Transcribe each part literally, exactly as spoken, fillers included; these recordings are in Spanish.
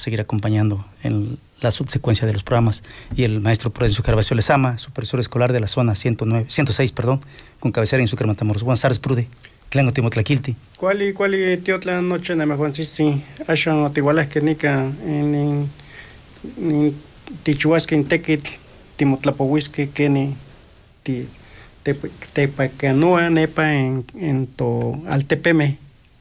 seguir acompañando en la subsecuencia de los programas, y el maestro Prudencio Gervasio Lezama, supervisor escolar de la zona ciento nueve, ciento seis, perdón, con cabecera en Izúcar, Matamoros. Buenas tardes, Prude. Tlango Timotlaquilti. Cuali, cuali, tío, tlan noche, na mejor sí, sí. Ashan, otigualas que nica en Tichuasque, en Tequitl, Timotlapohuisque, que ni Tepacanua, Nepa, en, en to Altepeme.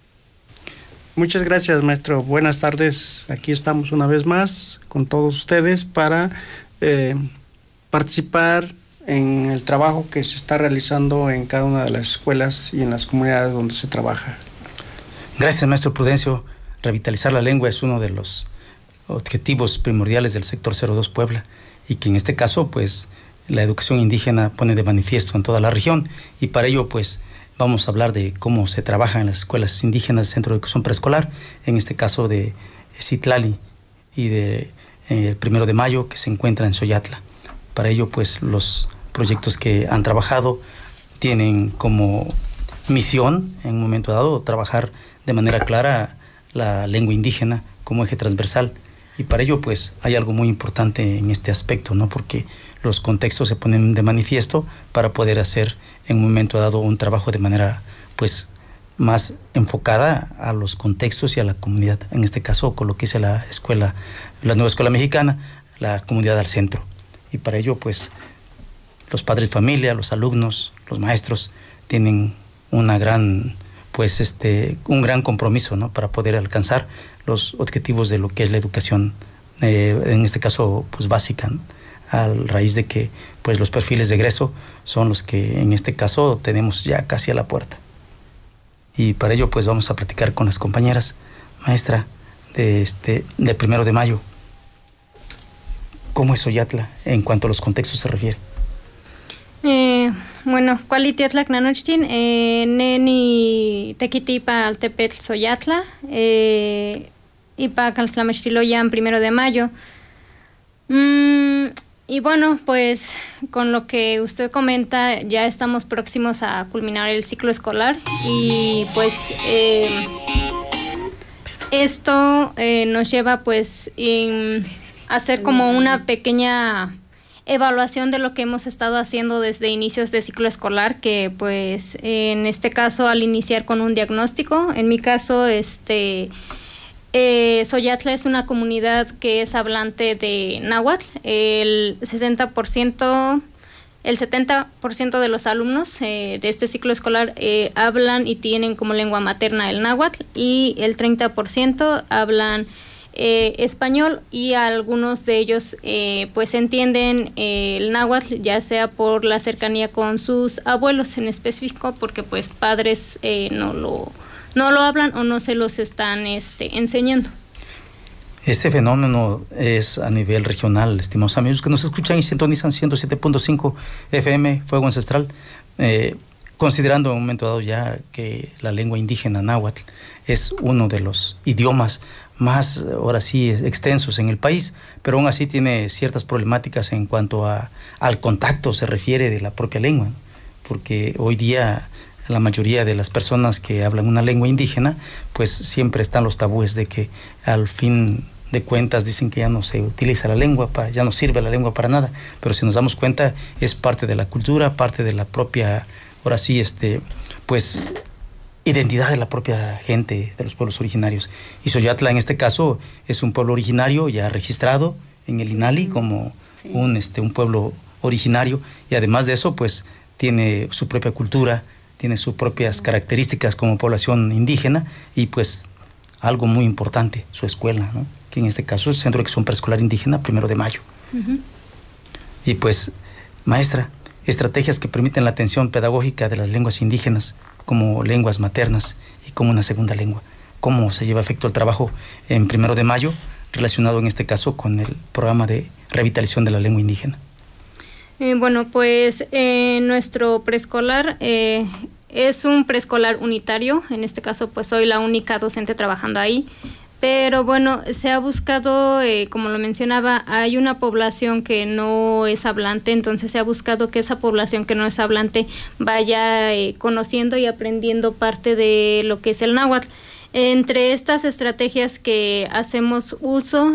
Muchas gracias, maestro. Buenas tardes. Aquí estamos una vez más con todos ustedes para eh, participar en el trabajo que se está realizando en cada una de las escuelas y en las comunidades donde se trabaja. Gracias, maestro Prudencio. Revitalizar la lengua es uno de los objetivos primordiales del sector cero dos Puebla, y que en este caso, pues, la educación indígena pone de manifiesto en toda la región, y para ello, pues, vamos a hablar de cómo se trabaja en las escuelas indígenas del Centro de Educación Preescolar, en este caso de Citlali y de eh, el Primero de Mayo, que se encuentra en Xoyatla. Para ello, pues, los proyectos que han trabajado tienen como misión, en un momento dado, trabajar de manera clara la lengua indígena como eje transversal, y para ello, pues, hay algo muy importante en este aspecto, ¿no? Porque los contextos se ponen de manifiesto para poder hacer en un momento dado un trabajo de manera, pues, más enfocada a los contextos y a la comunidad. En este caso, con lo que es la escuela, la nueva escuela mexicana, la comunidad al centro. Y para ello, pues, los padres de familia, los alumnos, los maestros tienen una gran, pues, este, un gran compromiso, ¿no? Para poder alcanzar los objetivos de lo que es la educación, eh, en este caso, pues, básica, ¿no? A raíz de que, pues, los perfiles de egreso son los que en este caso tenemos ya casi a la puerta. Y para ello, pues, vamos a platicar con las compañeras. Maestra de este de Primero de Mayo, ¿cómo es Xoyatla en cuanto a los contextos se refiere? Eh, bueno, cualitiatlak nanochtin, eh, neni tequitipa altepetl Xoyatla, eh, ipa caltlamechtiloyan Primero de Mayo. Mm, Y bueno, pues con lo que usted comenta, ya estamos próximos a culminar el ciclo escolar, y pues eh, esto eh, nos lleva pues en hacer como una pequeña evaluación de lo que hemos estado haciendo desde inicios de ciclo escolar, que pues en este caso al iniciar con un diagnóstico, en mi caso este... Eh, Xoyatla es una comunidad que es hablante de náhuatl. El sesenta por ciento, el setenta por ciento de los alumnos eh, de este ciclo escolar eh, hablan y tienen como lengua materna el náhuatl, y el treinta por ciento hablan eh, español, y algunos de ellos eh, pues entienden eh, el náhuatl, ya sea por la cercanía con sus abuelos en específico, porque pues padres eh, no lo no lo hablan o no se los están este, enseñando. Este fenómeno es a nivel regional, estimados amigos que nos escuchan y sintonizan ciento siete punto cinco F M, Fuego Ancestral, eh, considerando en un momento dado ya que la lengua indígena náhuatl es uno de los idiomas más, ahora sí, extensos en el país, pero aún así tiene ciertas problemáticas en cuanto a, al contacto se refiere de la propia lengua, porque hoy día la mayoría de las personas que hablan una lengua indígena, pues siempre están los tabúes de que al fin de cuentas dicen que ya no se utiliza la lengua, para, ya no sirve la lengua para nada, pero si nos damos cuenta es parte de la cultura, parte de la propia, ahora sí, este, pues, identidad de la propia gente, de los pueblos originarios. Y Xoyatla en este caso es un pueblo originario ya registrado en el INALI como sí. un, este, un pueblo originario, y además de eso, pues, tiene su propia cultura, tiene sus propias características como población indígena, y pues algo muy importante, su escuela, ¿no? Que en este caso es el Centro de Educación Preescolar Indígena Primero de Mayo. Uh-huh. Y pues, maestra, estrategias que permiten la atención pedagógica de las lenguas indígenas como lenguas maternas y como una segunda lengua. ¿Cómo se lleva a efecto el trabajo en Primero de Mayo relacionado en este caso con el programa de revitalización de la lengua indígena? Eh, bueno, pues eh, nuestro preescolar eh, es un preescolar unitario. En este caso, pues soy la única docente trabajando ahí. Pero bueno, se ha buscado, eh, como lo mencionaba, hay una población que no es hablante, entonces se ha buscado que esa población que no es hablante vaya eh, conociendo y aprendiendo parte de lo que es el náhuatl. Entre estas estrategias que hacemos uso